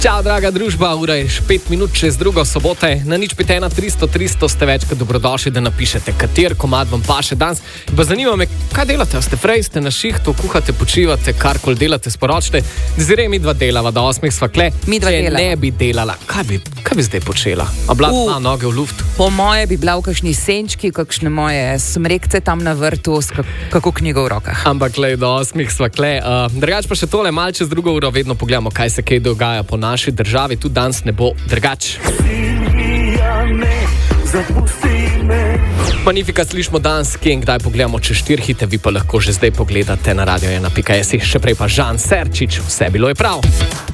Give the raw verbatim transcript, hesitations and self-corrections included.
Čau, draga družba, ura je pet minut čez drugo sobote. Na nič pet ena tristo tristo ste večkrat dobrodošli, da napišete, kater komad vam paše danes. Pa zanima me, kaj delate? Ste prej, ste na šihtu, kuhate, počivate, karkoli delate, sporočite. Zdaj mi dva delava, do osmih sva kle. Mi dva Če delava. ne bi delala, kaj bi, kaj bi zdaj počela? A bila Uh. dva noge v luft? Po moje bi bila v kakšni senčki, kakšne moje smrekce tam na vrtu, s kak- kako knjigo v rokah. Ampak le do osmih sva kle. Uh, drugač pa še tole, mal čez drugo uro vedno pogledamo, kaj se kaj dogaja po naši državi. Tudi danes ne bo drugač. Magnifica slišimo danes, kje in kdaj pogledamo čez štiri hite, vi pa lahko že zdaj pogledate na radio ena pika si. Še prej pa Žan Serčič, vse bilo je prav.